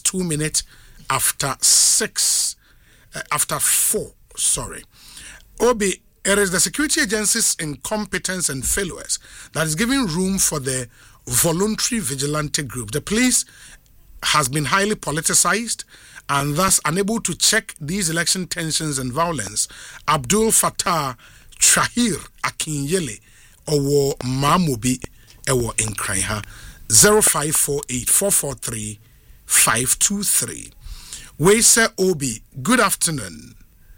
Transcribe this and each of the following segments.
2 minutes after 4. Sorry. Obi, it is the security agency's incompetence and failures that is giving room for the voluntary vigilante group. The police has been highly politicized and thus unable to check these election tensions and violence. Abdul Fattah Trahir Akinyele Owo Mamobi Ewo Nkranha 0548 443 523. We say Obi, good afternoon.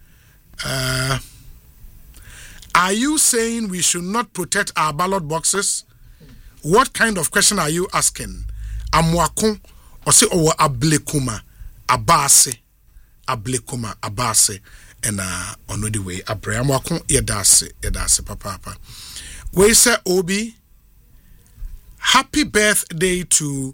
Are you saying we should not protect our ballot boxes? What kind of question are you asking? Amwako ose owo ablekuma abase and on the way abre amwako yedase papa. We say Obi, happy birthday to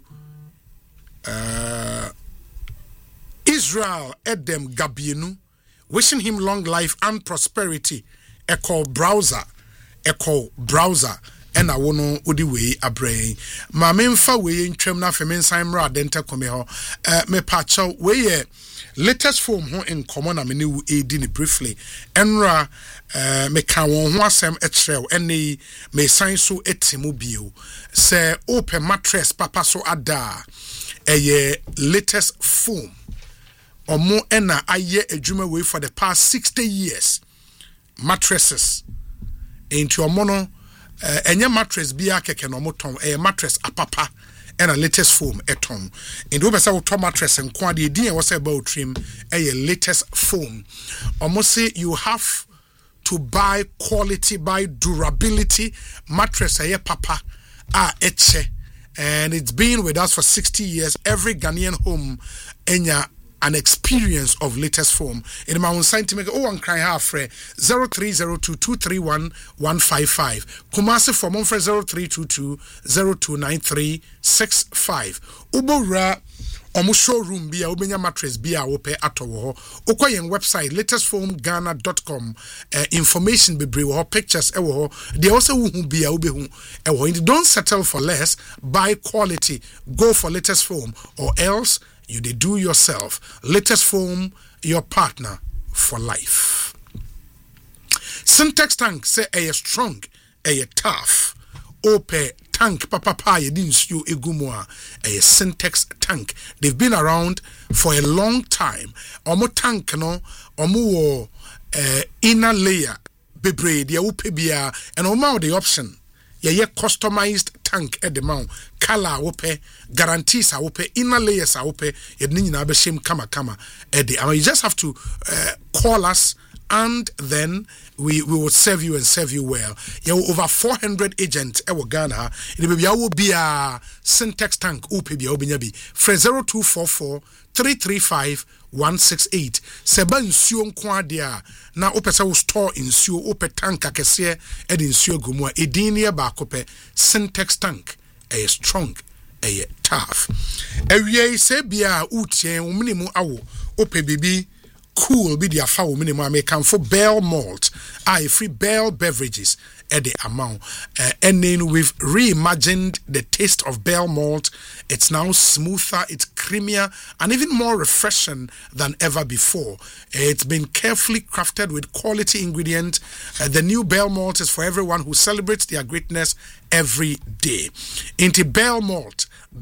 Israel Edem Gabienu, wishing him long life and prosperity. Echo browser and I wono udi way a brain. Ma memfa way in tremna feminsign ra denta come ho me pacho way latest form ho in common amini wu edini briefly enra me ka won ho asem etrel ene me sign so etimu bio se open mattress papa so ada latest form omo ena aye adwuma way for the past 60 years. Mattresses into your mono enya mattress bia keke no moton mattress apapa and a latest foam eton in do besa wo mattress and kwa de din was about trim latest foam almost say you have to buy quality, buy durability mattress papa eche, and it's been with us for 60 years. Every Ghanaian home enya an experience of latest form in my own sign to make and cry half 0302231155 Kumasi for mon 0322029365 Ubora omo showroom bia obenya mattress bia wope atowo okoyen website latestformghana.com information bebre wo pictures ewo ho they also hu bia obehu ewo. Don't settle for less, buy quality, go for latest form, or else you they do yourself. Latest Form, your partner for life. Syntax tank say a strong, a tough. Ope tank papa ye didn't you egumwa a Syntax tank. They've been around for a long time. Omo tank no omo inner layer bebre dia upe bia and omo the option. Ye customized tank at the mount color wope guarantees a wope inner layers a wope ye nyina be shem kama at the you just have to call us and then we will serve you and serve you well. You over 400 agents ewo Ghana it be will be a Syntax tank upe bia obinyabi 0244 335 168 seba nsuo nkwa dia na opese wo store nsuo ope tank akese e de nsuo gumu a edin ne ba kope Syntax tank strong tough ewie se bia utien wo minimu awo ope bibi cool be the afa wo minimu American for Bell Malt free Bell beverages at the amount and then we've reimagined the taste of Bell Malt. It's now smoother, it's creamier, and even more refreshing than ever before. It's been carefully crafted with quality ingredients. The new Bell Malt is for everyone who celebrates their greatness every day. Into Bell Malt,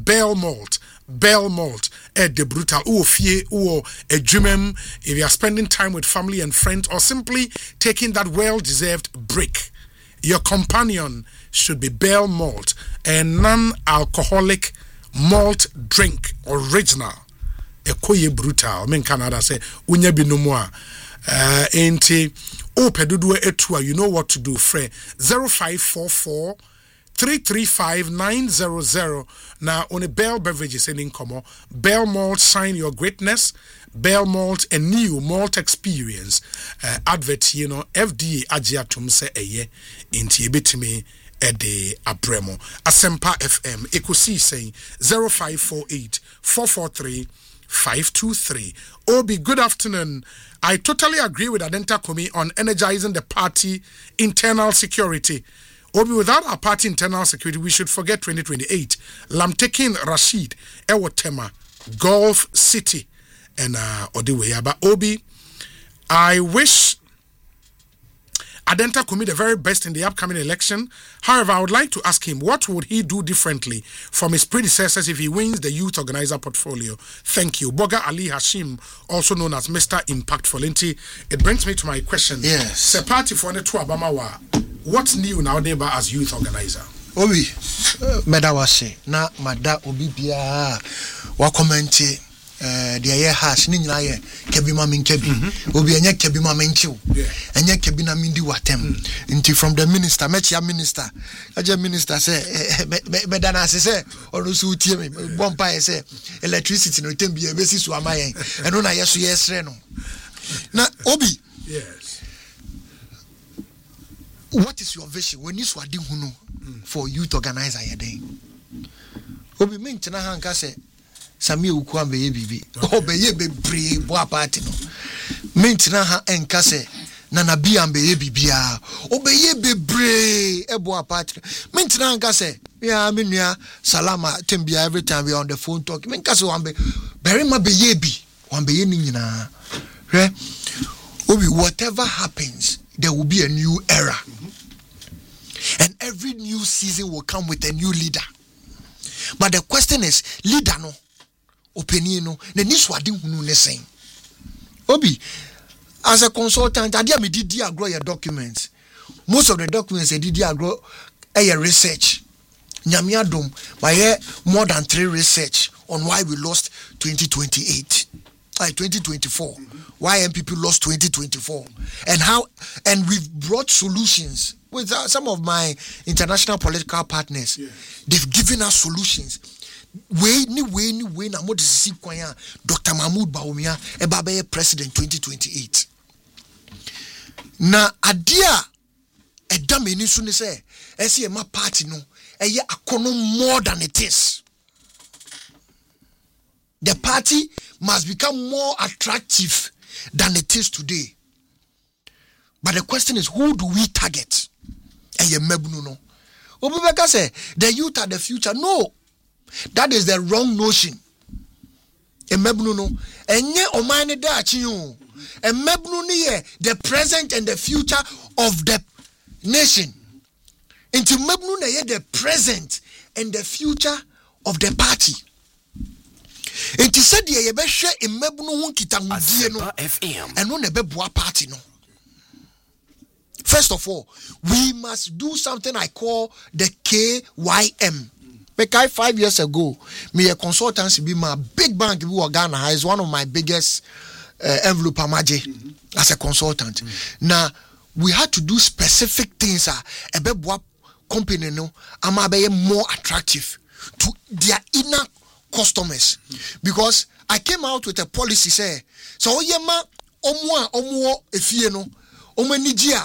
the brutal fie a dream. If you are spending time with family and friends or simply taking that well-deserved break, your companion should be Bell Malt, a non-alcoholic malt drink, original. Ekoye brutal. Men Canada say unya binomwa. Enti opedudu etua. You know what to do. Fre 0544 335 900. Now on a Bell beverages in Incomo. Bell Malt, sign your greatness. Bell Malt, a new malt experience. Advert, FDA agiatum se eye inti ebitimi ede abremo. Asempa FM ekosi saying 0548 443 523. Obi, good afternoon. I totally agree with Adenta Kumi on energizing the party internal security. Obi, without our party internal security, we should forget 2028. Lamtekin Rashid Ewotema Gulf City and Odiwe. But Obi, I wish Adenta Kumi the very best in the upcoming election. However, I would like to ask him, what would he do differently from his predecessors if he wins the youth organizer portfolio? Thank you. Boga Ali Hashim, also known as Mr. Impactful. It brings me to my question. Yes. The party for the two Abamawa, what's new nowadays as youth organizer? Obi, medawase na mada obi bia wa comment the aye hash ni nyina ye kebi ma men kebi obi enye kebi ma men chiw enye kebi na mindi watem nti from the minister mechia minister aje minister say me dana say onu so tie me bompa ye say electricity no tem bia besi so amayen eno na yeso yesre no na obi. Yes. What is your vision when you swadi hunu for youth organizer yeden obi me ntina hanka say Sami ukwa mbeye bibi obeye bebre bo party no mentina ha enka se na nabi ambeye bibia obeye bebre ebo party mentina hanka se ya menua salama tembia every time we on the phone talk menka se wambe bere ma beye bi wambeye ni nyina hwe obi whatever happens there will be a new era and every new season will come with a new leader, but the question is leader no opinion no na niswade hunu ne sen obi as a consultant adia me didi agro your documents, most of the documents I didi agro research nyame adom by more than 3 research on why we lost 2024 why MPP lost 2024 and how, and we've brought solutions with some of my international political partners. They've given us solutions. Way na modisi kwanya Dr. Mahmoud Bawumia ebabe president 2028 na adia edame ni so ne say ese ma party no eye akono more than it is. The party must become more attractive than it is today, but the question is, who do we target? Eye mebunu no obubeka say the youth are the future. No, that is the wrong notion. Emebunu no enye omane da achi o. Emebunu ni ye the present and the future of the nation. Into mebunu na ye the present and the future of the party. Into said ye be hwe emebunu ho kitangudie no eno na be boa party no. First of all, we must do something I call the KYM. Because 5 years ago, me a consultancy be my big bank in Ghana is one of my biggest envelope amaje as a consultant. Now we had to do specific things a bebwa company no ama be more attractive to their inner customers, because I came out with a policy say so oyema omo efie no omanijia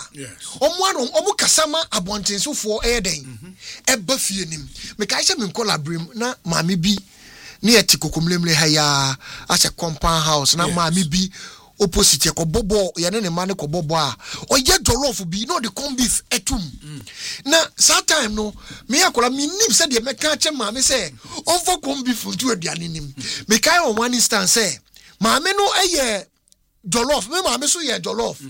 omo kasama abontenso for eden eba fie nim me kai se me collaborate na maami bi na etikokomlemle ha ya as a compound house na maami bi opposite ko bobo ye ne ma ne ko bobo a oye jollof bi no the corn beef etum na that time no me akola me nim se de me ka che maami se over corn beef to aduane nim me kai on one instance say maami no eye jollof me maami so ye jollof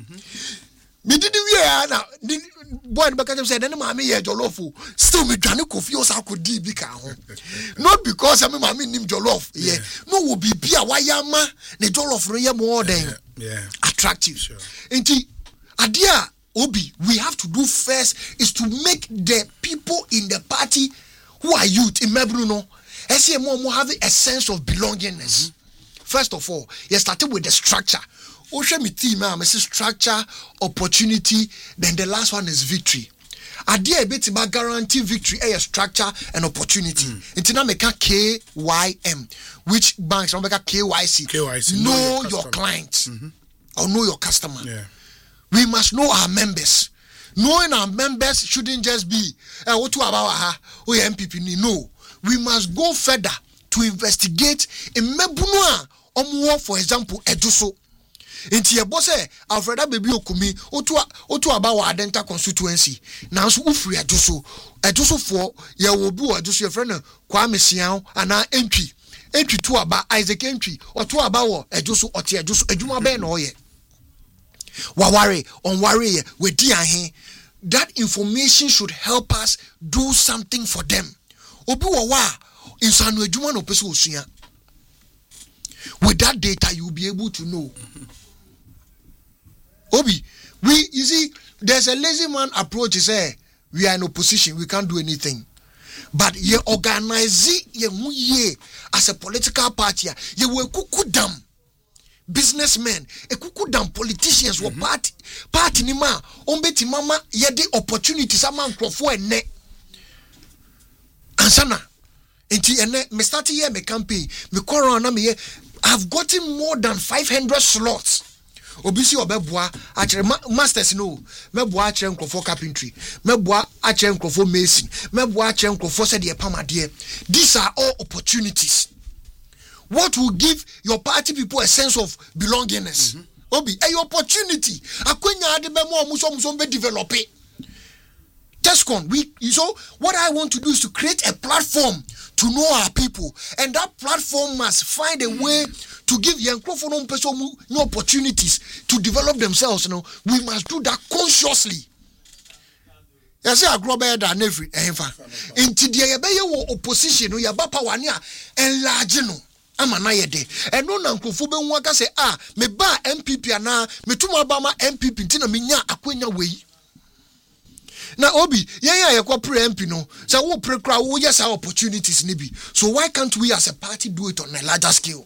me did we na boy because say na maami ye jollof still me dwane kofi o sa ko di bi ka ho not because me maami nim jollof yeah no will be bia wayama ne jollof no ye more than attractive. Enti adia obi we have to do first is to make the people in the party who are youth in Mebunu no ese mo have a sense of belongingness. First of all, you started with the structure. Oshe mi team am say structure, opportunity, then the last one is victory. Adia bit ma guarantee victory a structure and opportunity. Intina meka KYM, which banks meka KYC. Know your clients or know your customer. We must know our members. Knowing our members shouldn't just be what about MPP. No, we must go further to investigate in Mebunua for example Eduso. Inti ye bose Alfreda baby okumi otu aba wa Adenta constituency na so ufri Eduso for ye wo bi Eduso ye friend Kwame Sian ana entry entry to aba Isaac entry or to aba wo ejuso ote ejuso adwuma be na oye waware onware we di ahe. That information should help us do something for them. Obi wo wa insanu adwuma no pese osua. With that data you will be able to know. Obi, you see, there's a lazy man approach. Say we are in opposition, we can't do anything. But ye organize ye as a political party, ye will kukudam businessmen, a kukudam politicians were party ni ma ombeti mama ye de opportunities among crofo and ne ansana. Enti me start here me campaign me corona me I've gotten more than 500 slots. Obisi obeboa actually masters no meboa actually for carpentry meboa actually for mason meboa actually for said the pamade. These are all opportunities. What will give your party people a sense of belongingness? Obi a opportunity akwenya ade be mo muso be develop it. Tescon so what I want to do is to create a platform to know our people, and that platform must find a way to give young people no opportunities to develop themselves. You know, we must do that consciously. I say I grow better than every into the opposition, you have power and large no. I'm an ayede. And no nankofube waka say me ba MPP ana me tuma ba ma MPP tina me nya akwenya wei. Na obi ye kwa pre MP no so wo pre kra wo yes our opportunities ni bi. So why can't we as a party do it on a larger scale?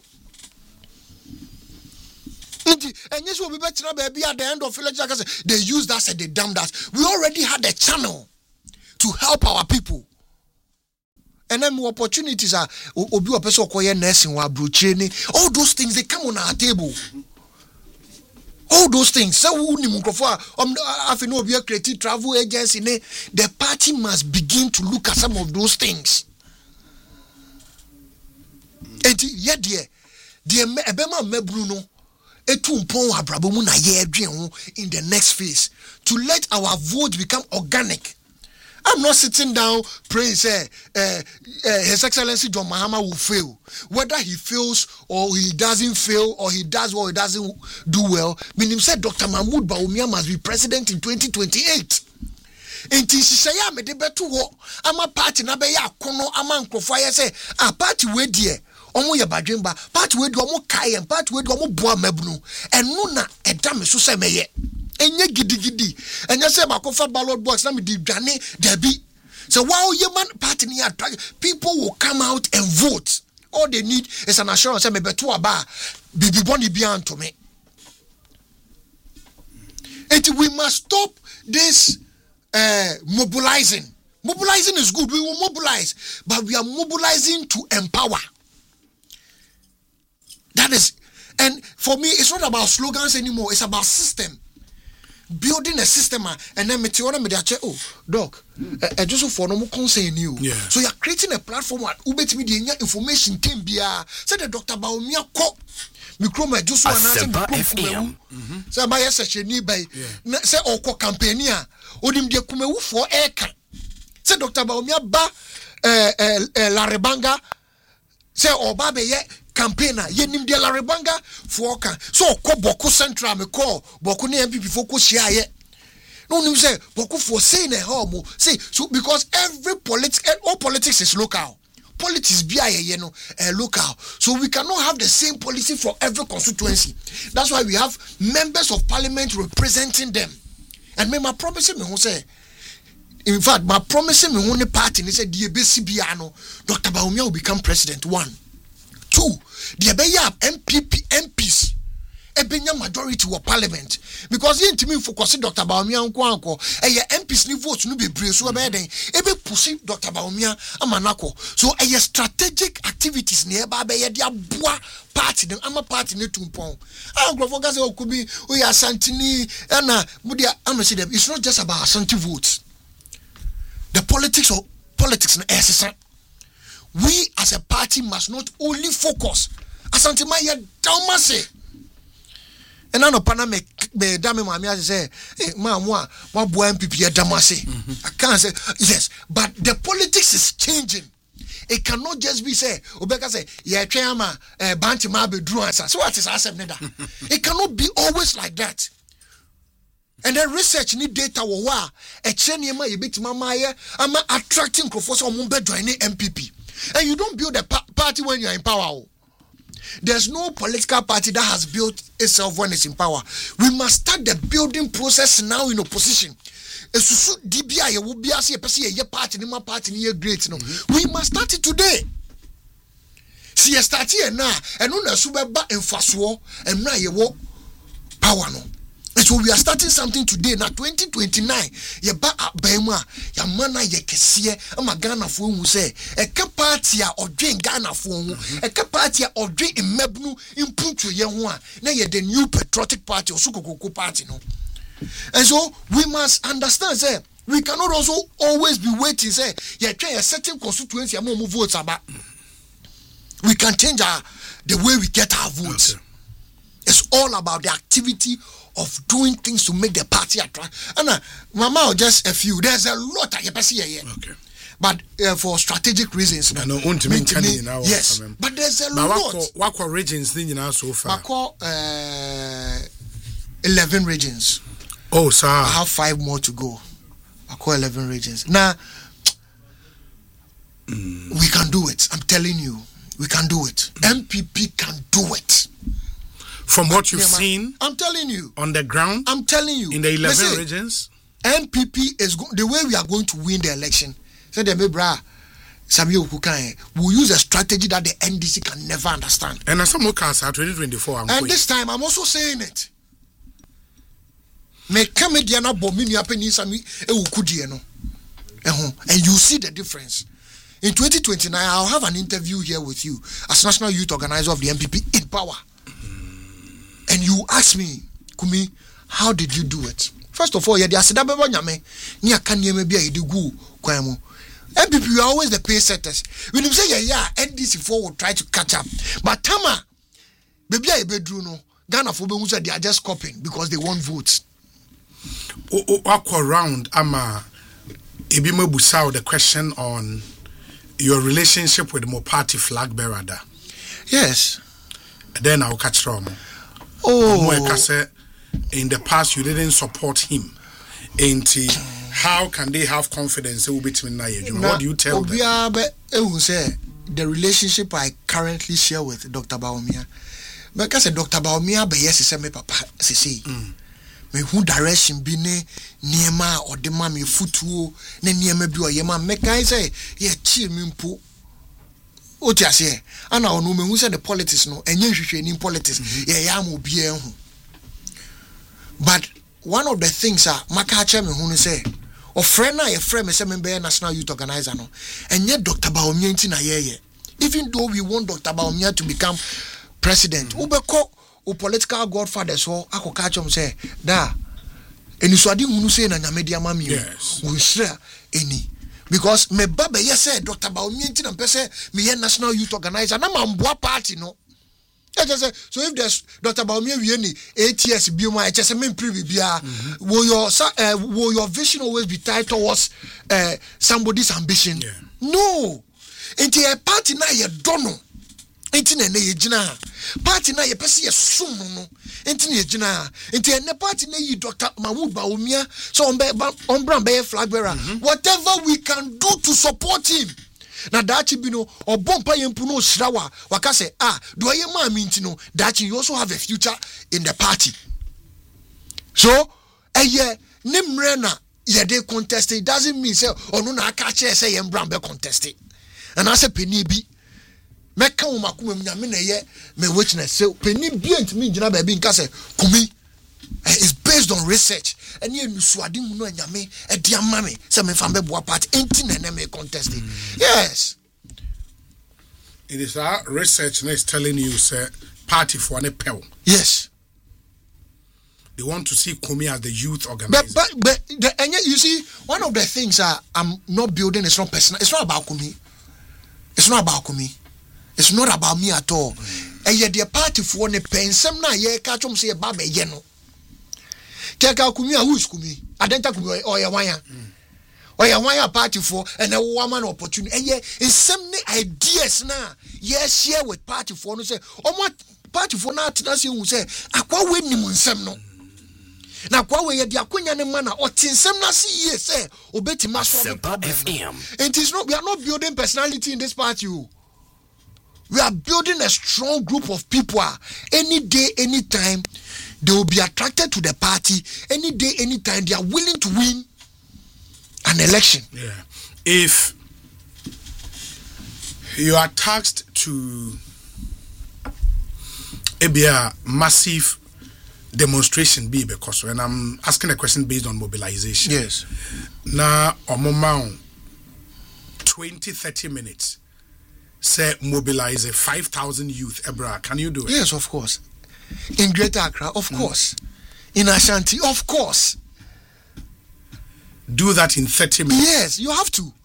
And yes, we'll be better baby at the end of village. They use that and they damn that. We already had a channel to help our people. And then more opportunities are obi a person koye nursing wa brocheni. All those things they come on our table. All those things. So we know we creative travel agency. The party must begin to look at some of those things. And yet, dear Ebema Mebruno, etumpon abrabomu na ye adwen in the next phase to let our vote become organic. I'm not sitting down praying say His Excellency John Mahama will fail. Whether he fails or he doesn't fail or he does or he doesn't do well, meaning said Dr. Mahmoud Bawumia must be president in 2028. Enti sisaya me de betu ho ama party na be ya kono ama nkrofo ya say party we die omo ye badwemba party we die omo kai en party we die omo boa mabunu enu na eda me so se meye enye gidigidi enye se makofa ballot box na me di dwane dabi. So while human party ni attract, people will come out and vote. All they need is an assurance say me betu aba bibi boni bian to me. And we must stop this mobilizing. Mobilizing is good. We will mobilize, but we are mobilizing to empower. That is, and for me, it's not about slogans anymore. It's about system. Building a system, and then doc, just for no concern you. Yeah. So you're creating a platform where ubet media information team bia. Say the Dr. Bawumia ko. Mikroma just one FM. Say by sesheni by. Say oko campaignia. Odim de kumewu for eka. Say Dr. Bawumia ba Larebanga. Say oba be ye campaigner ye nim de Larebanga for ka. So ko Boku Central me call Boku ne MPP for ko share ye. No nim say Boku for say na home. Say so because all politics is local. Politics be local. So we cannot have the same policy for every constituency. That's why we have members of parliament representing them. And me my promising me who say, in fact, my promising me only party they said the BCBiano, Dr. Bawumia will become president. 1. 2, the MPs. Ebenya majority of parliament because yen timi focus Dr. Bawumia nko MPs ni votes no be brave so be den ebe push Dr. Bawumia amanako so strategic activities ne eba be ye dia boa party dem ama party ne tumpon agrofo ga say okubi we asantini na mudia amesi dem. It's not just about Asante votes. The politics na essence. We as a party must not only focus Asante ma ye damase. And I know Pana me dame mami say, hey, ma boy MPP damase. I can't say yes, but the politics is changing. it cannot just be say obeka say ye twema banti ma be dru answer. So what is asem neda? It cannot be always like that. And then research need data wo wa e kire niema ye betima ma ye ama attracting crowd so mo be join MPP. And you don't build a party when you are in power. There's no political party that has built itself when it's in power. We must start the building process now in opposition. Esusu DBI ye will be as a person ye party ni ma party ni ye great no. We must start it today. See you start here now and no na subeba emfaso and na ye wo power no. And so we are starting something today now 2029 ye ba abema ya mana ye kese ama Ghana fo hu say e ka party a odwen Ghana fo hu e ka party a odwen mmabnu impuntu ye ho a na ye the new patriotic party osukokoko party no. And so we must understand say we cannot also always be waiting say ye try a certain constituency am move votes about. We can change the way we get our votes. Okay. It's all about the activity of doing things to make the party attract. And Mama, just a few. There's a lot I can see here. Okay. But for strategic reasons. Yes. But there's a lot. What regions in so far? 11 regions. Oh, sir. I have 5 more to go. I call 11 regions. Now, we can do it. I'm telling you. We can do it. MPP can do it. From what you've seen, I'm telling you. On the ground, I'm telling you. In the 11 regions, MPP is the way we are going to win the election. So the Mebra, Samuel Kukan will use a strategy that the NDC can never understand. And as some more 2024, and this time I'm also saying it. Me come Diana Bomini Apeni Sami Ewukudieno. And you see the difference. In 2029, I'll have an interview here with you as National Youth Organizer of the MPP in power. And you ask me, Kumi, how did you do it? First of all, you MPP, we are always the pace setters. When you say, NDC4 will try to catch up. But Tama, baby, Ghana for they are just copying because they want votes. Walk around, Ama, Ebime Busau, the question on your relationship with the party flag bearer. Yes. Then I'll catch Romo. Oh, in the past you didn't support him. How can they have confidence between now? What do you tell them? The relationship I currently share with Dr. Bawumia, because Dr. Bawumia be yes say me papa say me who direction be ne niema or the mama futuo ne niema bi o yema me kai say ye chi me mpo o ti ase ana onu me hu say the politics no enye hwehwe ni politics ye ya mo bia hu. But one of the things maka che me hu no say o friend na ye friend me say me be National Youth Organizer no enye Dr. Bawumia nti na ye even though we want Dr. Bawumia to become president ubeko o political godfather so akoka chom say da eniswadi hunu say na nyame dia mami o nhira eni because me baba yes say Dr. Bawumia nti na pese me ye National Youth Organizer na mamboa party no. So if there's Dr. Bawumia we any 8 years bi mo I say me privy bia will your vision always be tied towards somebody's ambition? No. Enti a party na ye dono enti na ye gina party na ye pese ye sum no enti na ye gina enti na party na yi Dr. Mahmoud Bawumia so on brand be flag bearer whatever we can do to support him na dachi bi no obompa yempu no hirawa waka say do ye ma mi enti no dachi you also have a future in the party. So eye ne mre na ye dey contest it doesn't mean say onu na aka che say ye brand be contest it and as a penny bi meka wo makoma nyame na ye me witness say penny bi antimi ngina ba bi nka say kumi is based on research and you nusuade mu no nyame e dia mame say me fa beboa party enti na me contest it. Yes, it is our research is telling you say party for an pel. Yes, they want to see Kumi as the youth organizer. But you see, one of the things I'm not building is not personal. It's not about Kumi. It's not about Kumi. It's not about me at all. And yet the party for ne pensem na ye ka chom say ba be ye no. Keka Kumi who is Kumi? Adenta Kumi or ye wanya. or you want a party for and a woman opportunity. And yeah, in some ideas now, yes, share with party for no say, or what party for now to you say, I quite win him some no. Now, what way the Aquina manner or tin some na see yes, say, or Betty Asempa FM. And it is not, we are not building personality in this party. We are building a strong group of people. Any day, anytime, they will be attracted to the party. Any day, anytime, they are willing to win an election. Yeah. If you are tasked to be a massive demonstration, because when I'm asking a question based on mobilization, yes. Now, on moment, 20-30 minutes, say mobilize 5,000 youth, Ebra, can you do it? Yes, of course. In Greater Accra, of course. In Ashanti, of course. Do that in 30 minutes. Yes, you have to.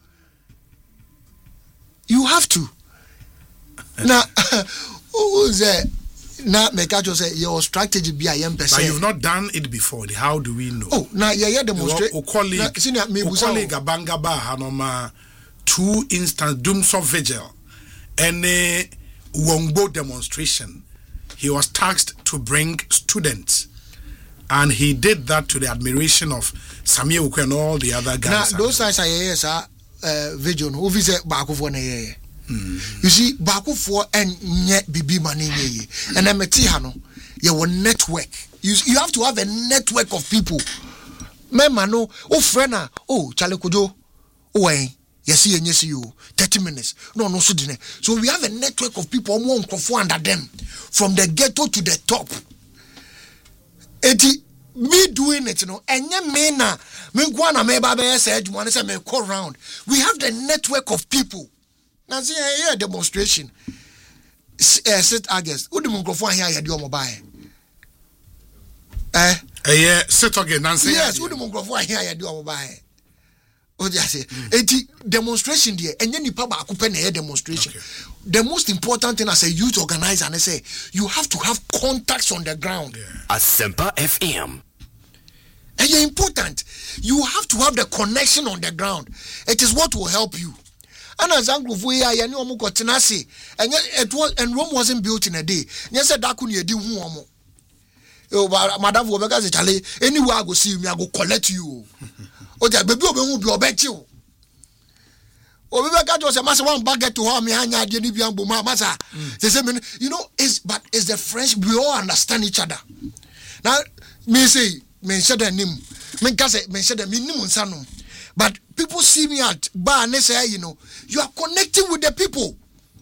You have to. Now, who's there? Now, Mekacho say your strategy be a young person. But you've not done it before. How do we know? Oh, now yeah, demonstrate. Colleague Abanga Ba Hanoma 2 instance Doomsor Vigil and a Wongbo demonstration. He was tasked to bring students, and he did that to the admiration of Samia Uko and all the other guys. Now, those guys are yes, Vigil who visit Baku for you see, Baku for and yet Bibi Mani, and I'm a Tihano. You will network. You have to have a network of people. Memano, oh, Frena, oh, Charlie Kudo, oh, yes, you 30 minutes. No, so dinner. So we have a network of people under them from the ghetto to the top. Me doing it, and me na me gwana me baba said you want to say me call round. We have the network of people. Now see here demonstration. Sit August. Who the microphone here you do mobile? Yeah, sit again, Nancy. Yes, who the microphone here you do mobile? Oh, just say, demonstration there, and then you papa open a demonstration. Okay. The most important thing as a youth organizer, and I say, you have to have contacts on the ground. Asempa FM. And you're important. You have to have the connection on the ground. It is what will help you. And as Uncle Fuya, you know, Tenasi, and it was, and Rome wasn't built in a day. Yes, that could you do one. Oh, Madame Wobeka, Charlie, anywhere I go see me, I go collect you. Oh, the baby will be obey you. Oh, we got us a massive one baguette to harm me, and I didn't be able to you know, it's the French, we all understand each other. Now, me say, mention the name, mention the minimum sanum. But people see me at bar and they say, you know, you are connecting with the people.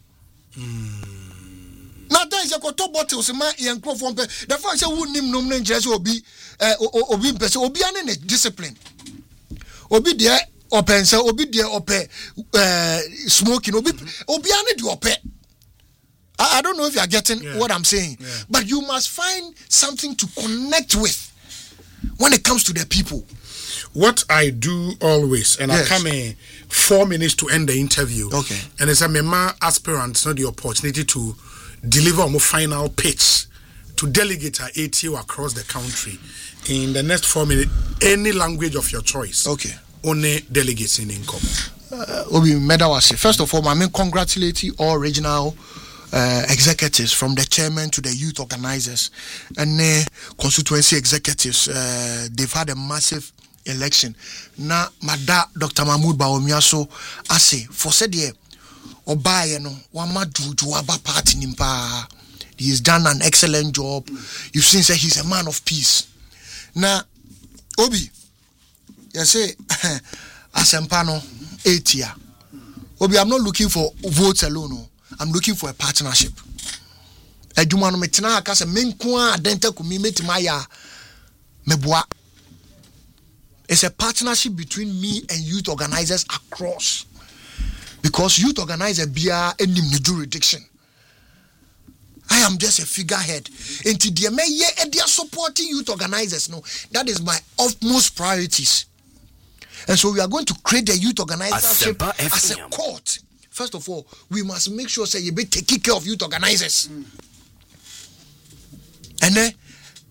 Now, there is a top bottles, my young crop from the fact that wouldn't name no name just will be an discipline. Obi there open so obi there open smoking obi ani do open. I don't know if you are getting what I'm saying, but you must find something to connect with when it comes to the people. What I do always, and I come 4 minutes to end the interview. Okay. And as a member aspirant, not the opportunity to deliver a more final pitch to delegate our ATO across the country in the next 4 minutes, any language of your choice. Okay. Only delegates in income. Obi Medawasi. First of all, I congratulate all regional executives from the chairman to the youth organizers and constituency executives. They've had a massive election. Now, Mada Dr. Mahmoud Bawumiaso, I say, for said year, Obaye no, Wamadu Juaba party nimpa. He's done an excellent job. You've seen say he's a man of peace. Now, Obi, you say, Asempano, 8 year. Obi, I'm not looking for votes alone. I'm looking for a partnership. Ejumano metina akase menkwa adenta kumi metimaya meboa. It's a partnership between me and youth organizers across. Because youth organizer bia enim the jurisdiction. I am just a figurehead. Until the may they are supporting youth organizers. No, that is my utmost priorities. And so we are going to create the youth organizership as a court. First of all, we must make sure say you be taking care of youth organizers. And then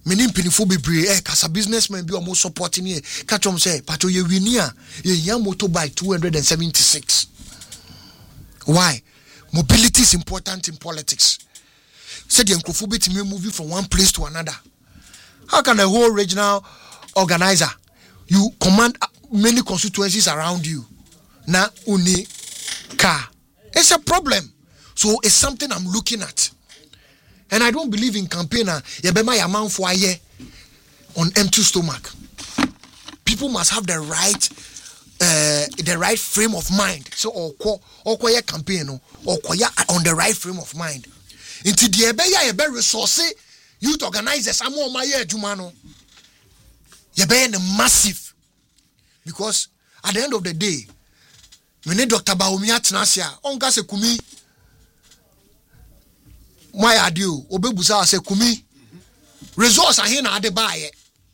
many penifo bebree kasa businessmen bi almost supporting here catch them say pato ye winia ye motorbike 276. Why? Mobility is important in politics. Said the Nkrofo me moving from one place to another. How can a whole regional organizer you command many constituencies around you na uni car? It's a problem. So it's something I'm looking at. And I don't believe in campaigner yebema yaman for aye on empty stomach. People must have the right frame of mind. So or your campaign or on the right frame of mind. Into the ebe resource youth organizers amo my jumano. Yebe massive. Because at the end of the day, we need Dr. Bawumia Tnasia onka se kumi my adio obebusa se kumi resource ahe na ade baaye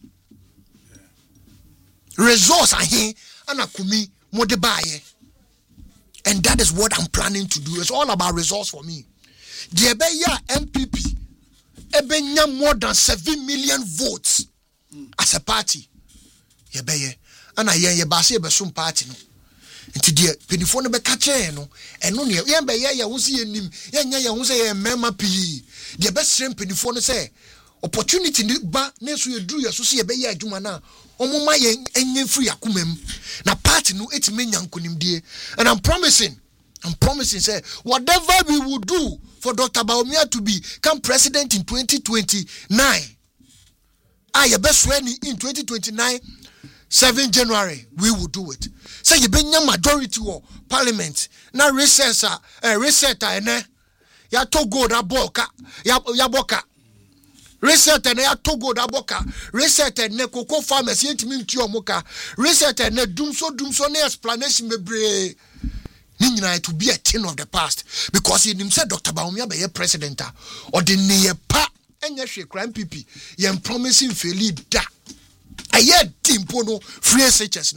resource ahe ana kumi mo de baaye. And that is what I'm planning to do. It's all about resource for me. The Ebeya MPP ebenya more than 7 million votes as a party. Yebeye ana ye base ebesum party no. Nti de penifo no be ka che no eno ne ye be ye wo se yenim ye nya ye wo se ye mema pi de be srem penifo no se opportunity ni ba na so ye duru ye so se ye be ye adwuma na omoma ye enye free akomam na party no etime nyankonimdie. And I'm promising say whatever we will do for Dr. Bawumia to become president in 2029 I be swearing in 2029 7 January, we will do it. Say you bring your majority or parliament. Now resetter ene ya togo da boka ya boka. Resetter ya togo da boka. Resetter ne cocoa farmers yetimi ntuo moka. Resetter ne dumso ne explanation bebre. Ni nyina to be a thing of the past because he himself Dr. Bawumia be president or the ne pa enye hwe crime PP yem promising fairly da. A year dimpo no free SHS no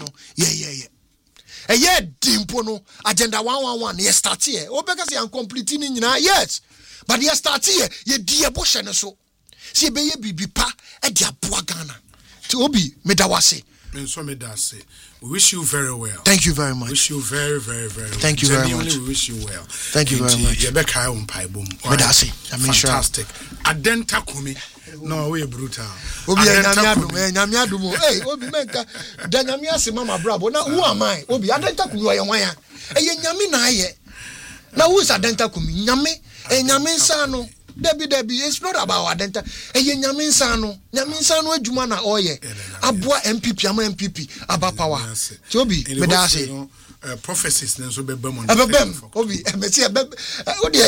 a year dimpo no agenda 111 ye start here o because you complete ni nyina yes but ye start here ye die bohye ne so se be ye bibi pa e dia boa Ghana ti obi medawase menso medase. We wish you very well. Thank you very much. Wish you very, very, very well. Thank you very much. We wish you well. Thank you very much. Yebeka umpaibum. Medase. I mean fantastic. Adenta kumi. No, we brutal. Obi nyamia dumo. Hey, obi menka da nyamia se mama brabo. Na who am I? Obi adenta kumi wa wan ya. Ye nyami na aye. Na who is adenta kumi? Nyame. Nyame nsa no. Debi it's not about adenta. Nyame nsa no adwuma na oye. Aboa MPP ama MPP aba power. So obi medase. Prophecies nenso bebam on. Obi emeti odi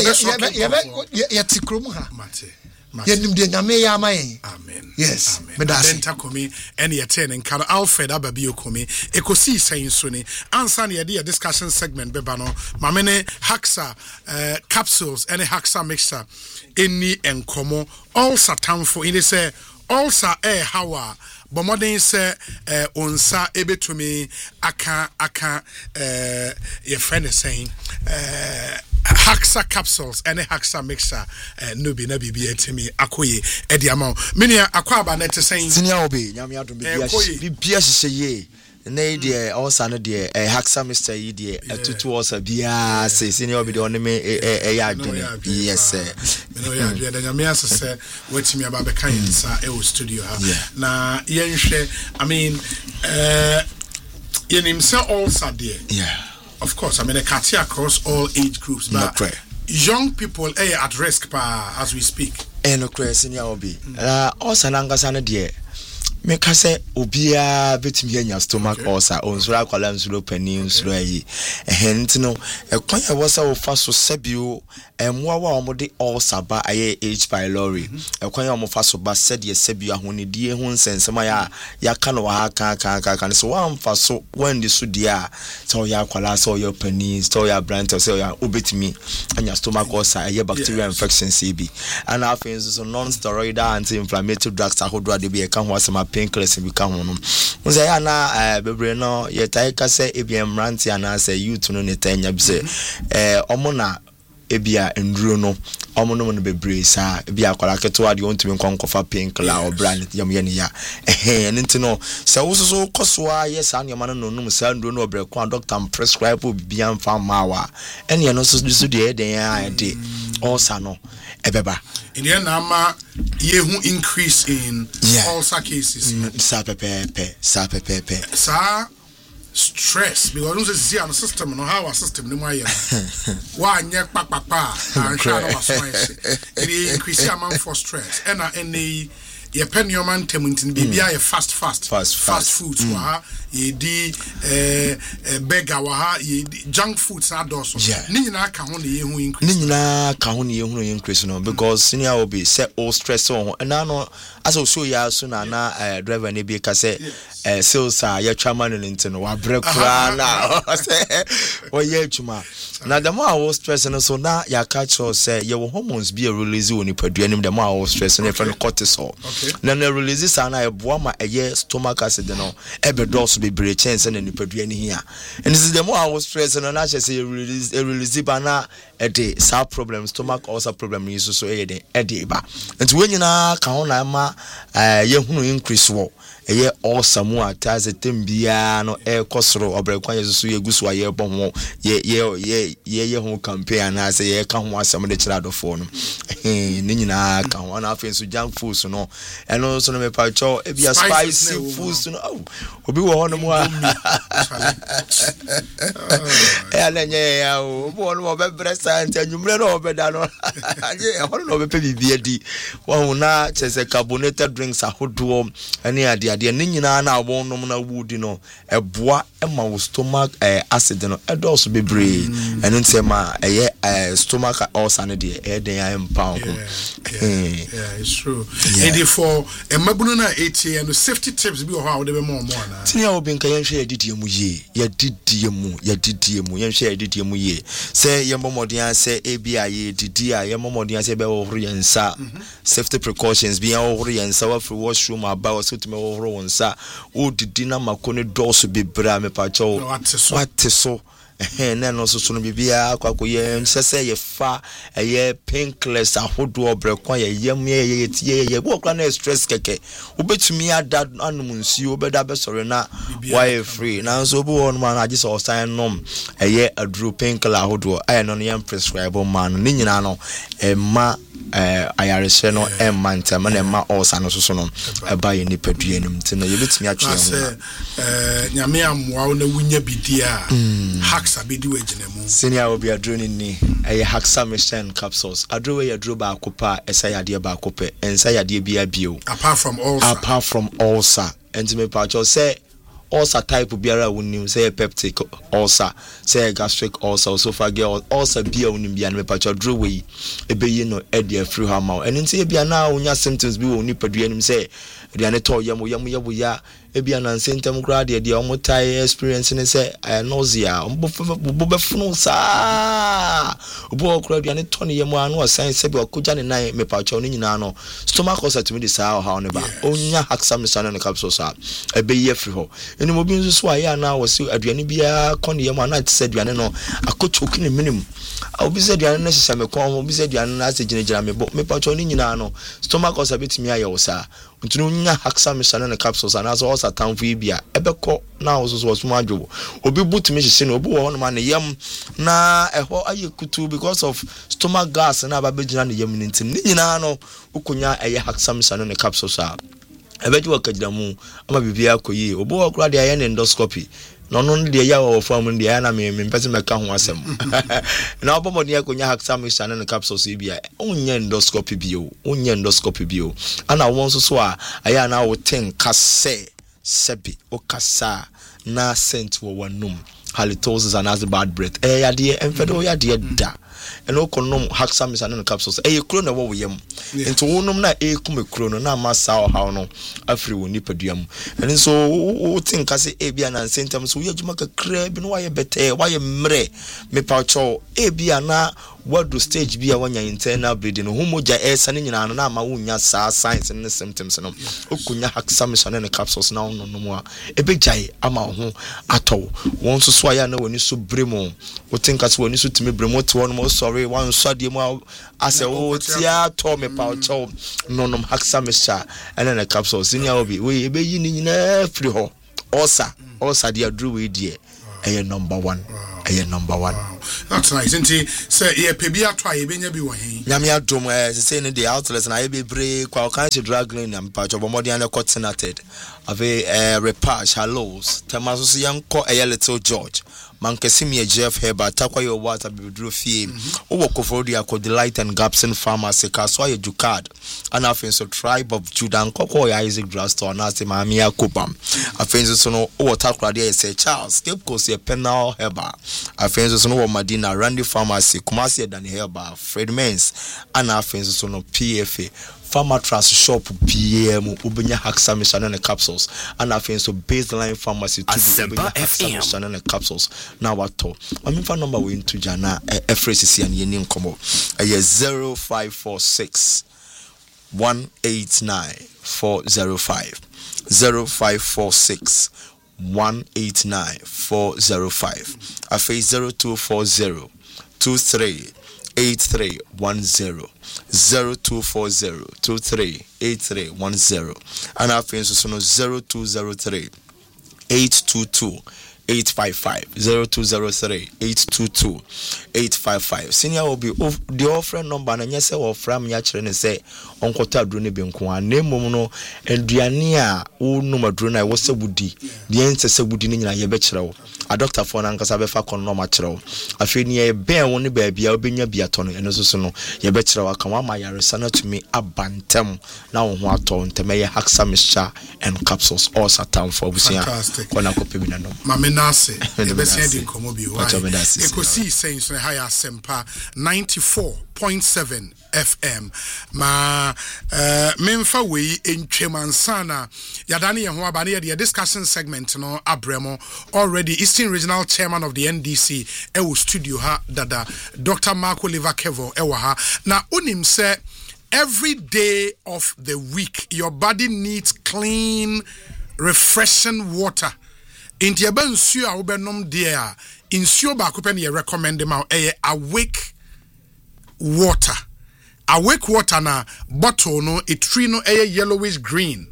ye tikrom ha. Mate. Amen. Yes. Adenta komi ene yeten nka Alfred Ababio komi ekosi saying so ni ansa na ye discussion segment beba no mamene Haxa capsules ene Haxa mixer eni enkomo all satanfo ini say also hawa bomodin se onsa ebetumi aka your friend is saying Haxa capsules and a Haxa mixer nubi na bibi etimi akoye edi amount minia akwaba net saying senior obi nyamia do bibia hye na de also no de Haxa mixer yi de atutu also bia say senior obi de onime ya adwene yes me no ya adwene nyamia se wetimi aba be kan sa e studio ha na yenhwe I mean yenim se also there yeah. Of course, I mean, I can't see across all age groups, but young people are at risk as we speak. No question, ya obi. Also, nangasana dear. Make us say, Obia betim here your stomach also on Sura Columns Penins Ray. A hint no, a quite was our first Sebio, and Wawa Modi all Saba a age by lorry. A quite almost fast bus said yes, Sebia, who need dear hoons and Samaya, Yakano, can so one for so when the Sudia, so ya quala, so your pennies, so your brand, so ya ubit me, and your stomach also a bacterial infection CB. And our things are non steroidal anti-inflammatory drugs. I would rather be a can was my painkillers become one. Say, Anna, Bebreno, yet I can say, if you am ranty and I say, you to know the 10 years, Omona. ebia nduro no omo no no bebre saa ebia akwara ketewa de ontumi nkonkofa painkiller or brand yam ye ne ya enti no se wo so kosoa yes an yama no num saa nduro no obreko doctor prescribe bia mfa mawa ene no so de den ya de ulcer no ebeba in the na yehu increase in ulcer cases sa pepe sa stress because we see our system no how our system no why why nyek papapa and sha no waso it increase amount for stress and any ye pen your man temuntin bibia ye fast foods wa ye di burger wa ye junk foods adoso ni nyina ka ho ne ye hu increase no because senior will be set all stress on and no as so ya so na driver ne bi ka say sales ya chairman no wa break kra na o ye chuma na the more stress no so na ya catch us say your hormones be release oni paduanim the more stress no friend cortisol na na release sana e boa ma eye stomach acid no e be dose be bre chance na nipaduani hia and this is the more stress no na say release ba na e de sa problem stomach ulcer problem is so e de ba nti we nyina ka ho na ma ye hunu increase wo eye ulcer mu ataze tembia no e kosoro obrekwan yeso ye gusu aye bo ho ye ho campaign na say ye ka ho asem de kira adofo no ni nyina ka ho na afen so junk foods no eno so no me pa cho e bia spicy foods no obi wo ho no mu ala nye ya obi wo no be bresa anta nwumre no obeda no aje ho no be pe bibia di wo na chese carbonated drinks ahodo ani ade ni nyina na awonnom na wudi no eboa ema wo stomach acid no edos bebre enu ntema stomach ulcer no de den ya empa ho it's true and for emabunu na 8 and safety tips bi ho how de be more na tinia obi nka yen hwe yadidie mu ye yadidie mu yen hwe yadidie mu ye se yemomodian se ebia ye didi a yemomodian se be wo horo yensa safety precautions bi ya wo horo yensa wa free washroom aba so tumi wo horo wonsa o didi na makone dose bebra me pa cho what so na no so no bibia akwakoye nsese ye fa ye painkillers ahodo obrekwa ye yem ye wo kra na stress keke obetumi ada anum nsi obeda be sore na why free na so obo won man agi so sign nom ye adro painkiller ahodo aye no yem prescribe man ni nyina no ma ayareshe no manta ma na ma ulcer no so no eba ye nipaduanim ntina ye betumi atwe ho nyame amwa na wunya bidia hacks abedi waginemu senior obi adroni ni hexamycin capsules adro we adro ba akopa esayade ba akope ensayade bia bio apart from ulcer and me pacho say ulcer type biara wonim say peptic ulcer say gastric ulcer esophageal ulcer bia wonim bia me pacho adro we ebeyi no e de afri ha ma and nti bia na onya symptoms bi wo nipaduanim say aduane to yam ya ebia na sentem kra de omotai experience ne say nausea bo befunu sa obo kra aduane to ne yam anu osan se bi okoja ne nan me pa cho ne nyina no stomach ulcer to me de sa ha ne ba onya hexamycin capsules a ebeyi afri ho eni mo bi nso so aya na wo se aduane bia kone yam ana te se aduane no akochoki ne minimum obi se aduane na hisa me kon obi se aduane na se ginejira me bo me pa cho ne nyina no stomach ulcer betimi aye wo sa ntunu nya hexamycin capsules ana so ulcer tanfo bia ebekọ na oso so adwo obi butumi hye na obi wo no ma ne yam na eho aye kutu because of stomach gas na ba begina ne yam ntim ni nyina no ukonya hexamycin capsules a ebeji wakajira mu ama bibia koyi obi wo kura de aye ne endoscopy no de ya wo fam de ya na me mpese meka ho asem na obomodi akonya hexamycin capsules bia onye endoscopy bio ana won so a aya na wo ten kase sebi okasa na scent wo wanum halitosis and as bad breath yade enfedo yade da eno konom hexamycin capsules kuro na wo yam ento wonum na kume kuro no na masa o hawo no afri wo nipaduam eno so wo tin kase bia na sentem so yejuma kakra bi no waye bete waye mre me pa cho bia na what do stage be a wanya internal bleeding homoja esa ne nyina no na ma wonya saa signs and symptoms no okunya hexamison and capsules na no mo a ebejai ama ho atɔ won so aya na wani so bremo wotinka so wani so timi bremo to won mo sorry wan so de mo ase wo tia to me pa cho nonom hexamison and the capsules nya obi we ebeyi ni nyina free ho osa dia drew we die ɛyɛ number 1 ɛyɛ number 1. That's nice. Nti say ye pebi atwa ye benya bi wo hen nyame adom say ne the outlets na ye bebre kwa kan se drug lane am pa chobo modern coordinated ave repatch hallows temaso so yanko ɛyɛ Little George Mankesimi Jeff Heba takwa your water bibidro fie owo kofodi akodi Light and Gapson Pharmacy kaswa ye Jukad and afenso Tribe of Judah nkoko ya Isaac Drugstore na se maami akobam afenso so no owo takwa de say Charles Cape Coast ye Penal Heba afenso so no wo Madina Randy Pharmacy Kumasi Dani Heba Fred Mens and afenso so no PFA Pharmatrust shop PM ubenya hexamison and capsules and afenso Baseline Pharmacy to ubenya hexamison and capsules now what to I mean for number we into jana FRCC and yenin komo 0546 189 405 0546 189 405 afi 0240 23 8310 0240 23 8310 and our friends so 0203 822 855 0203 822 855 senior will be the offering number na nyese wo from ya kire ne say onkota aduro ne benko ana mom no aduane a wo no maduro na wo sabudi de ense sabudi ne nyina ye be kire wo a doctor for na nkasa be fa kon no ma kire wo afi ne ye ben wo ne ba bia obenya bia to no eno so no ye be kire wo kan wa ma yare sana to me abantem na wo ho ato ntem ye hexamison and capsules all satan for obusia kona ko pebi na no nase ebesia di nkomo bi wa ekosi sense na higher sempa 94.7 FM ma memfa we entwemansana yadane ye ho aba na ye discussion segment no abremo already Eastern Regional Chairman of the NDC ewo studio ha dada Dr. Marco Livakevo ewa ha na unim se every day of the week your body needs clean refreshing water. Inti eba nsuo a wobenom de a nsuo ba ko pe na recommend ma Awake water. Awake water na bottle no etri no yellowish green.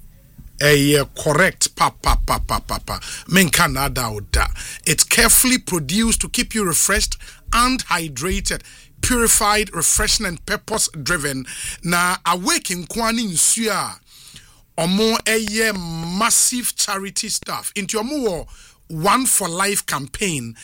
Correct papa menka na da oda. It's carefully produced to keep you refreshed and hydrated, purified, refreshing and purpose driven. Na Awake nkwani nsuo a omo massive charity stuff into omo One for Life campaign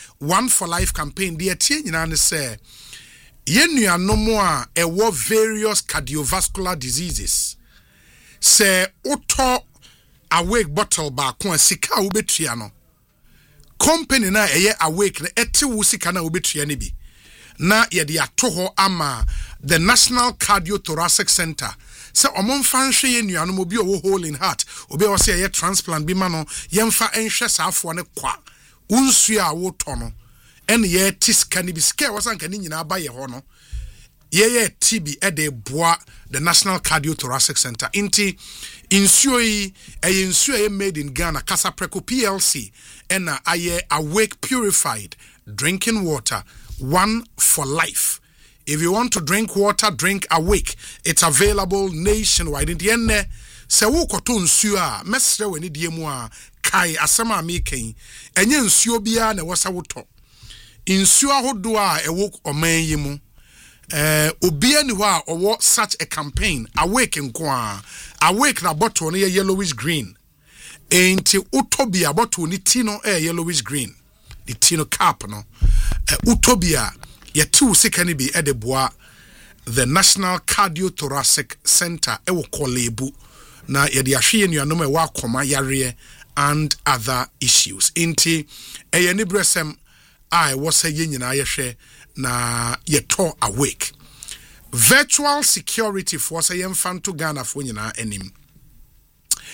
the tie nyina ne say yenua no mo a ewo various cardiovascular diseases say auto Awake bottle ba ko sika wo betua no company na Awake na ete wo sika na wo betua ne bi na ye de atoho ama the National Cardiothoracic Center. So omon fanhwe ye nuanom obi owo hole in heart obi o se ye transplant bi ma no yemfa enhwe saafo ne kwa unsu a wo to no en ye tiska ni bi scale wasanka ni nyina ba ye ho no ye TB e de boa the National Cardiothoracic Center inti insuo yi insuo ye made in Ghana Casa Preco PLC and aye Awake purified drinking water, One for Life. If you want to drink water, drink Awake. It's available nationwide. In the end, se wo koto nsuo a mesre wani die mu a kai asema making enye nsuo bia na wasa woto. Nsuo ahodo a ewo oman yi mu. Obia ni ho a owo such a campaign Awake nko a Awake na bottle no yellowish green. Enti utobia bottle ni tino yellowish green. The tino cap no. Utobia Yetu sikani bi edeboa the National Cardiothoracic Center ewo kolebu na yedi ahwe nuanom ewa akoma yare and other issues. Inti ni bresem I was a nyina yehwe na yeto Awake. Virtual security for say yemfanto Ghana fo nyina anim.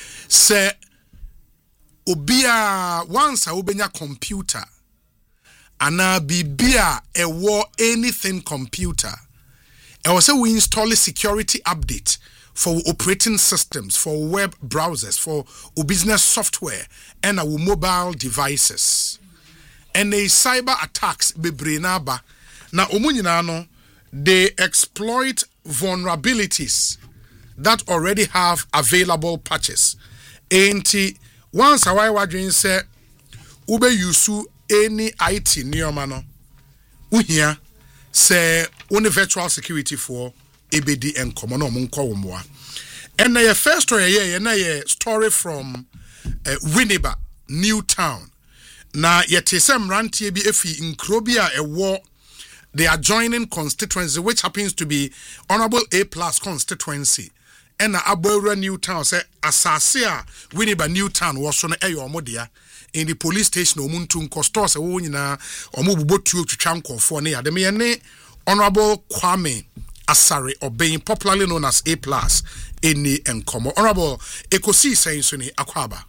Se obia once a obenya computer ana bibia ewo anything computer e was say we install a security update for operating systems, for web browsers, for business software and our mobile devices. And the cyber attacks bebre na ba na omunyina no they exploit vulnerabilities that already have available patches. Enti once a while wadwen say ube yusu any IT neoma no uhia say one virtual security for ABD and common monko. And the first story story from Winneba, Newtown. Na yetesem rantie bi efi Nkrobia ewo the adjoining constituency which happens to be Honorable A+ constituency. And Abora Newtown say asase a Winneba Newtown was so na eyo omodia in the police station omuntu nkosto se wo nyina omobubotuo twetwa nkofo ne yade me ne Honorable Kwame Asare Obey, popularly known as A+ any enkomo. Honorable Ekosi saying so ni akwaba.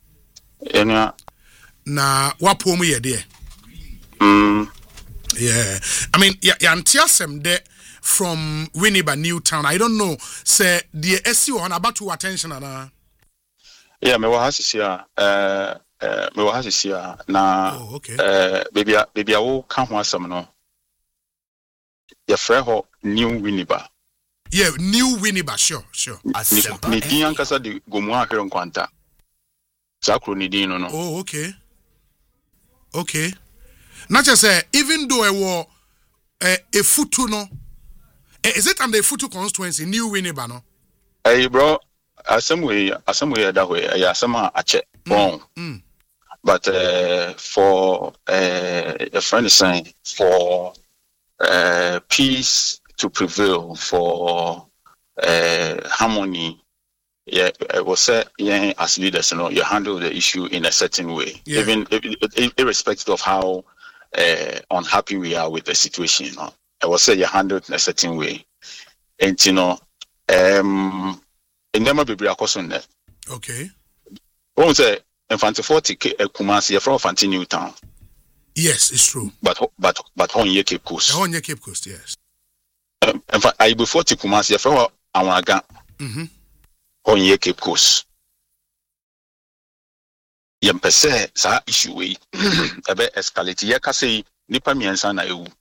Na wapo mu ye de. Yeah. I mean yantiasem de from Winneba Newtown. I don't know say the SC on about to attention na. Yeah, me wa hasisia na baby wo ka ho asem no. Your friend New Winneba. Yeah, New Winneba, sure. Ni din ankasa de gomu ahwere nkwanta. Sakro ni din no. Oh, okay. Not just say even though a futu no. Is it under a futu constituency New Winneba no? Hey bro, asem that way. Asema ache. Bon. But for a friend is saying for peace to prevail, for harmony. Yeah, it was said, as leaders, you handle the issue in a certain way, even irrespective of how unhappy we are with the situation. I was said you handle it in a certain way, and it never be breaking that. Okay. What say? Infante 40 Kumasi from Infante Newtown. Yes, it's true. But on your Cape Coast. On your Cape Coast, yes. In fact, I before Kumasi from Awanaga. On your Cape Coast. Yempese sa issue we ebe escalate ye kase nipa miensa na ewu.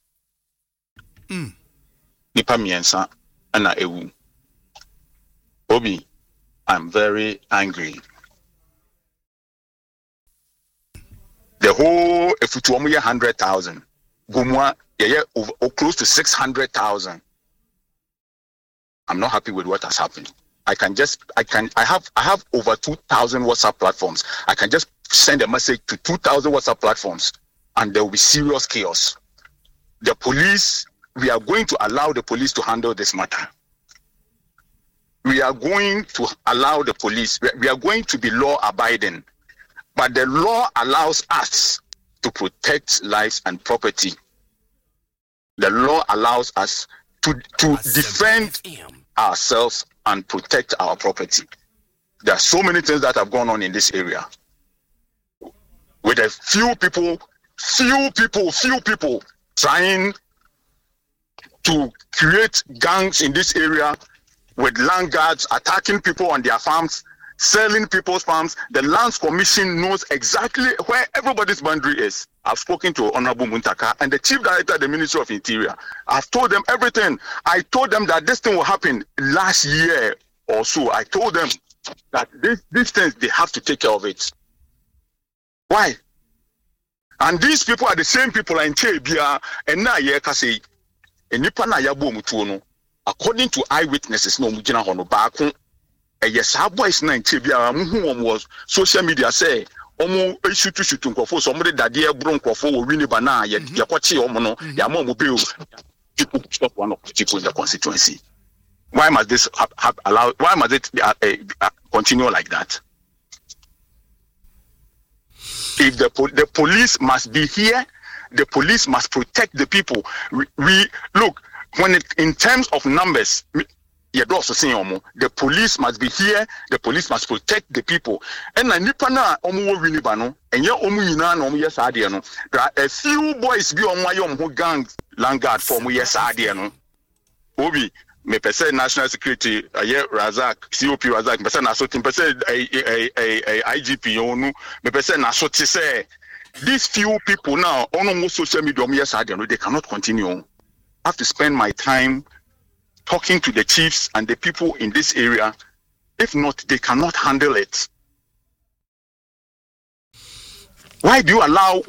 Nipa miensa na ewu. Obi, I'm very angry. The whole if it were 100,000, Gumwa close to 600,000. I'm not happy with what has happened. I have over 2,000 WhatsApp platforms. I can just send a message to 2,000 WhatsApp platforms, and there will be serious chaos. The police, we are going to allow the police to handle this matter. We are going to allow the police. We are going to be law abiding. But the law allows us to protect lives and property. The law allows us to defend ourselves and protect our property. There are so many things that have gone on in this area. With a few people trying to create gangs in this area with land guards attacking people on their farms, selling people's farms. The Lands Commission knows exactly where everybody's boundary is. I've spoken to Honorable Muntaka and the Chief Director of the Ministry of Interior. I've told them everything. I told them that this thing will happen last year or so. I told them that these things, they have to take care of it. Why? And these people are the same people in Chebia and na ye kase enipa na yabo mutuo no. According to eyewitnesses no mugina hono baako yes, our boys na Chebia who was social media say omo shoot nkofo so mo de dade bro nkofo wo Winneba na ye kwache omo no ya mo mo bill people stop one of people in the constituency. Why must this allow? Why must it continue like that? If the police must be here, the police must protect the people. We look when it in terms of numbers. The police must be here. The police must protect the people. And na nipa na omo wini ba no, enye omo nyina na omo yes ade no. A few boys bi omo ayo omo gang landguard for omo yes ade no. Obi me pese national security aye Razak COP Razak me pese na so tim pese IGP onu me pese na so ti say these few people now on social media omo yes ade no, they cannot continue. I have to spend my time talking to the chiefs and the people in this area. If not, they cannot handle it. Why do you allow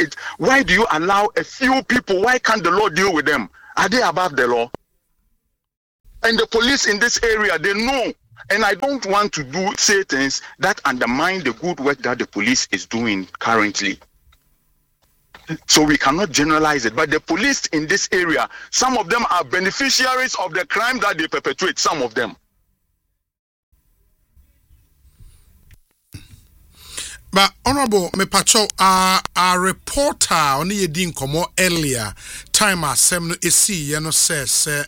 a few people? Why can't the law deal with them? Are they above the law? And the police in this area, they know. And I don't want to say things that undermine the good work that the police is doing currently. So we cannot generalize it. But the police in this area, some of them are beneficiaries of the crime that they perpetrate, some of them. But Honorable Mepacho, a reporter on the Yedin Komo earlier, time as Semno Esi, says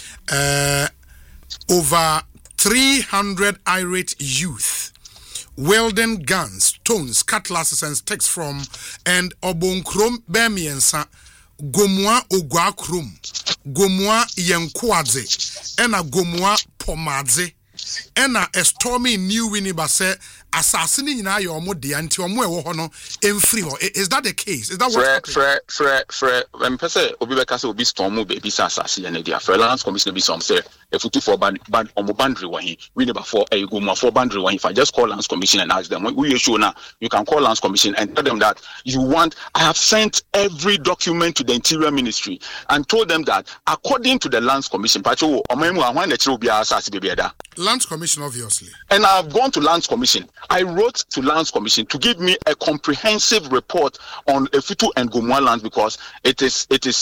over 300 irate youth wielding guns, stones, cutlasses, and sticks from and Obonkrom Bemiensa, Gomwa Ogwa Krum, Gomwa Yankwaze, and a Gomwa Pomadze, and a stormy new Winnibase, assassinating your modi until Mono in free. Is that the case? Is that what? Fred, when Pese Obibekasa will be storm, baby assassin, and the Freelance Commission be some say, if you for band on boundary when we never for a Goma for boundary when if I just call Lands Commission and ask them, we issue now, you can call Lands Commission and tell them that you want. I have sent every document to the Interior Ministry and told them that according to the Lands Commission, Pacho, when the child be assassin, Lands Commission, obviously. And I've gone to Lands Commission. I wrote to Lands Commission to give me a comprehensive report on Efutu and Gomwa lands because it is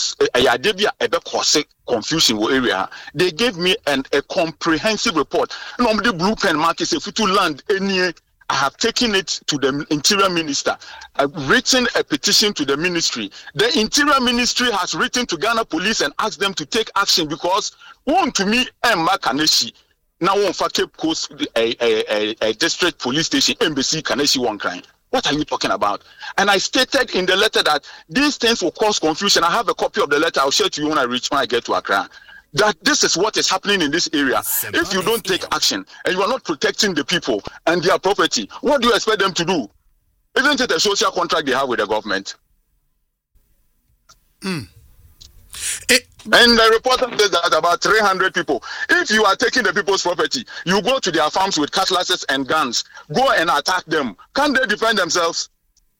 a confusion area. They gave me a comprehensive report. Normally blue pen mark is Efutu land any. I have taken it to the Interior Minister. I've written a petition to the ministry. The Interior Ministry has written to Ghana Police and asked them to take action because one to me Emma Kaneshi. Now on for Cape Coast a district police station embassy Kaneshi one crime. What are you talking about? And I stated in the letter that these things will cause confusion. I have a copy of the letter. I'll share to you when I get to Accra. That this is what is happening in this area. If you don't take action and you are not protecting the people and their property, what do you expect them to do? Isn't it a social contract they have with the government? And the reporter says that about 300 people. If you are taking the people's property, you go to their farms with cutlasses and guns. Go and attack them. Can't they defend themselves?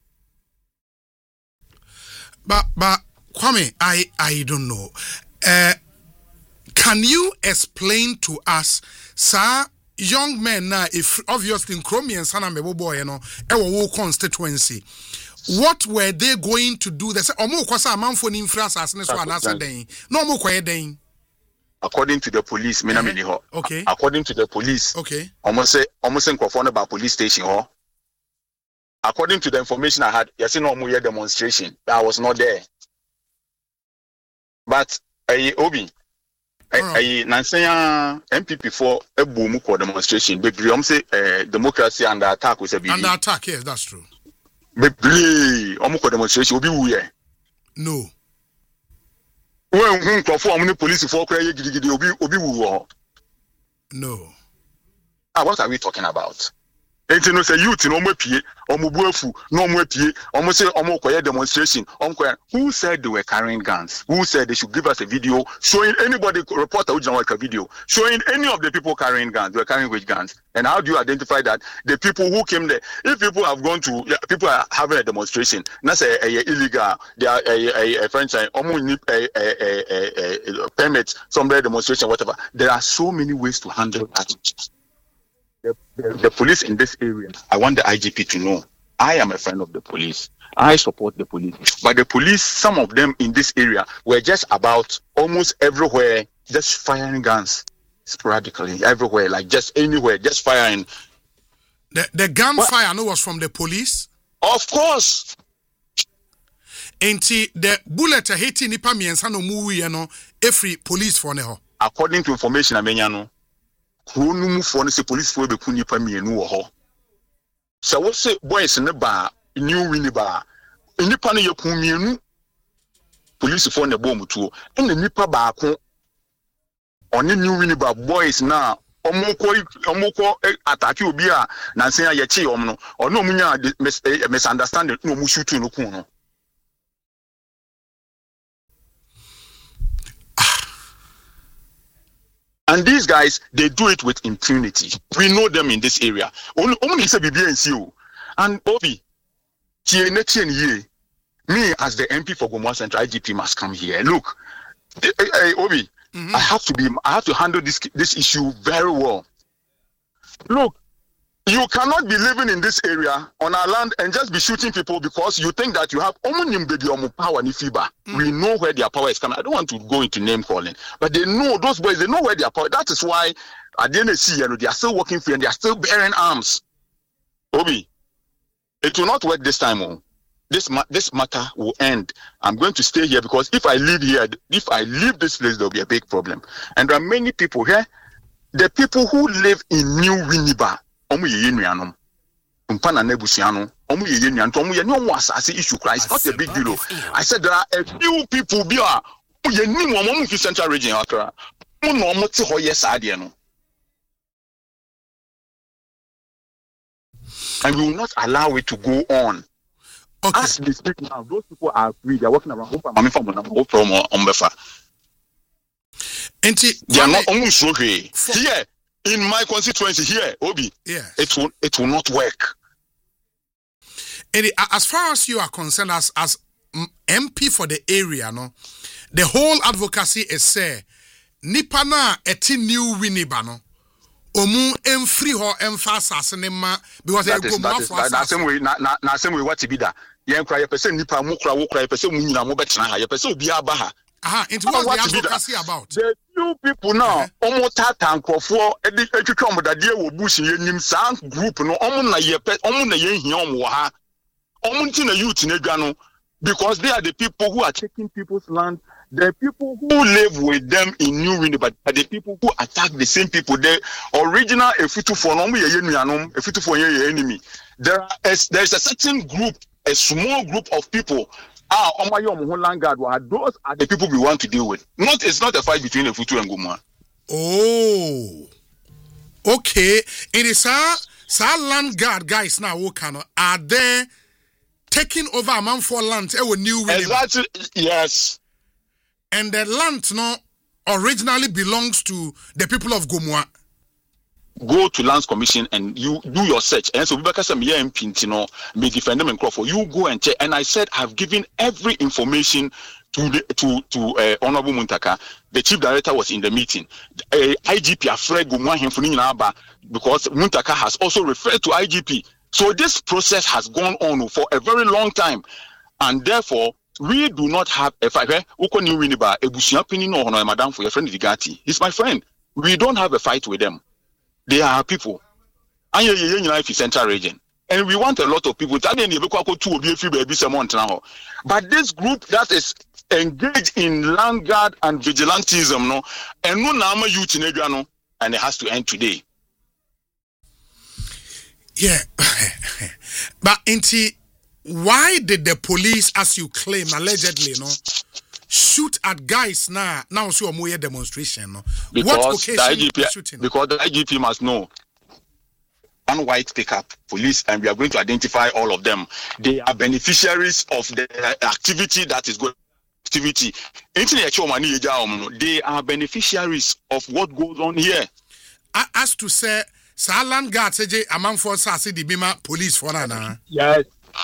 But Kwame, I don't know. Can you explain to us, sir, young men now, if obviously in Chromie and Sana Meboboy, our constituency, what were they going to do? They say, "Omo kwasa amanfo ni infra asase so anasa den." No mo kwaye den. According to the police, me na me ni ho. Okay. According to the police, okay. Almost nkrofo na ba police station ho. According to the information I had, you see no more demonstration. I was not there. But Obi, Nansenya MPP for a boom for demonstration. But say democracy under attack was a big. Under attack, yes, that's true. Demonstration will be where? No. When police for no. What are we talking about? And you know, say youth no more pie, omubuefu, no more pie, almost say omokoye demonstration. Who said they were carrying guns? Who said they should give us a video showing anybody reporter who like a video showing any of the people carrying guns? They were carrying which guns? And how do you identify that? The people who came there. If people have gone to, people are having a demonstration. That's illegal. They are a franchise. Permit some demonstration, whatever. There are so many ways to handle that. The police in this area, I want the IGP to know, I am a friend of the police. I support the police. But the police, some of them in this area, were just about almost everywhere, just firing guns sporadically, everywhere, like just anywhere, just firing. The gunfire was from the police? Of course. And the bullet hitting Nipa Miensano Mui, every police for now. According to information, kronum for no say police for be ku nipa mienu wo ho so wo say boys ne ba new win ba nipa no yaku mienu police for ne bom tuo and nipa ba ko oni new win ba boys na omoko attack obi a na say ya che om no ono munya misunderstanding no mu shoot no kun no. And these guys, they do it with impunity. We know them in this area. Only say BBNCO. And Obi, me as the MP for Gomoa Central, IGP must come here. Look, Obi, I have to handle this issue very well. Look, you cannot be living in this area on our land and just be shooting people because you think that you have power and fiber. We know where their power is coming. I don't want to go into name calling, but they know, those boys, they know where their power. That is why at the NSC, they are still working free and they are still bearing arms. Obi, it will not work this time. Oh. This matter will end. I'm going to stay here because if I leave this place, there'll be a big problem. And there are many people here. The people who live in New Winneba, issue Christ, not a big deal. I said there are a few people Central Region and we will not allow it to go on. Okay. As we speak now, those people are free. They are working around. They are not almost okay. Here in my constituency, here, Obi, it will not work. And as far as you are concerned, as MP for the area, no, the whole advocacy is say, Nipana eti new Winneba, no, omu free ho emphasize nema because they go more for us. Na same way what be that? Yen cry a person nipa mu kra wo cry a person mu nyina mo betra ha. Ye person obi aba ha. Into what the advocacy about? The few people now, omo tata nkrofo etwetwa mo dade wo bush yenim san group no omo na ye hia omo ha. Omo nti na youth na dwa no because they are the people who are taking people's land. The people who live with them in New Winneba are the people who attack the same people. The original Efutufo no mo ye nuanom, Efutufo ye enemy. There is a certain group, a small group of people. Those are the people we want to deal with. It's not a fight between Efutu and Gomoa. Oh, okay. It is land guard guys now. Are they taking over a man for land? New Winneba. Exactly. Yes. And the land originally belongs to the people of Gomoa. Go to Lands Commission and you do your search. And so we may defend them and call for you. Go and check. And I said I've given every information to Honorable Muntaka. The chief director was in the meeting. IGP afraid Gomoa him because Muntaka has also referred to IGP. So this process has gone on for a very long time, and therefore we do not have a fight. New Winneba, Madam for your friend Vigati. He's my friend. We don't have a fight with them. They are people. And you're in Central Region. And we want a lot of people. But this group that is engaged in land guard and vigilantism, no, and no nama youth in Adriano, and it has to end today. Yeah. But why did the police, as you claim, allegedly, no, shoot at guys now so a demonstration? No? Because the IGP must know. One white pickup police, and we are going to identify all of them. They are beneficiaries of the activity that is going. Activity. They are beneficiaries of what goes on here. As to say, Salan guards among for Sasi the Bima police for Nana. Yes.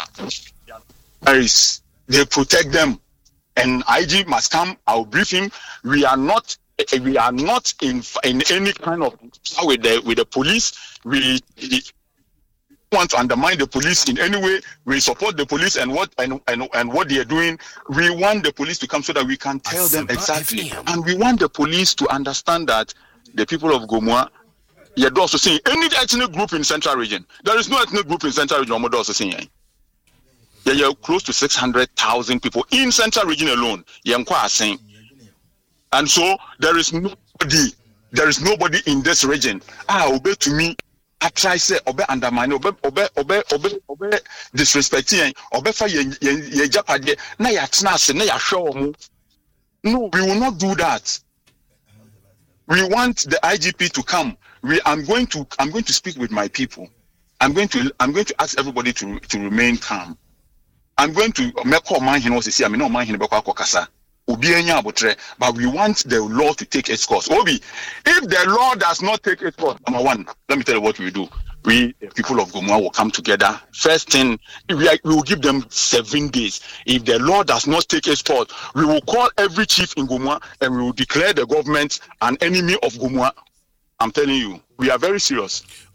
They protect them. And IG must come. I'll brief him. We are not in any kind of with the police. We want to undermine the police in any way. We support the police and what they are doing. We want the police to come so that we can tell them exactly. And we want the police to understand that the people of Gomoa, you're also saying any ethnic group in Central Region. There is no ethnic group in Central Region. I'm also saying. You're close to 600,000 people in Central Region alone. And so there is nobody there is nobody in this region. Obey to me. I try say obey undermine, obey disrespecting, obey for ye japade. Na ya tnase, na ya show mu. No, we will not do that. We want the IGP to come. I'm going to speak with my people. I'm going to ask everybody to remain calm. I'm going to make all man here say I mean no man here beko akokasa. But we want the law to take its course. Obi, if the law does not take its course, number one, let me tell you what we do. We, the people of Gomoa, will come together. First thing, we will give them 7 days. If the law does not take its course, we will call every chief in Gomoa and we will declare the government an enemy of Gomoa. I'm telling you, we are very serious.